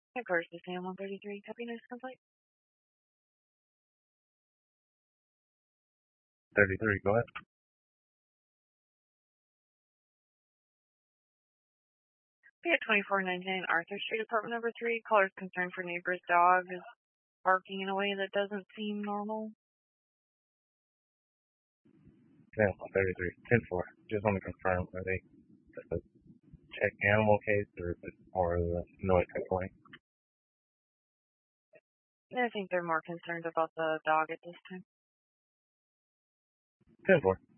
Headquarters to Sam 133. Copy next complaint. 33, go ahead. Be at 2499 Arthur Street, apartment number 3. Caller's concerned for neighbor's dog is barking in a way that doesn't seem normal. Sam 133, 10-4. Just want to confirm, are they just a check animal case or is it more of a noise complaint? I think they're more concerned about the dog at this time. 10-4.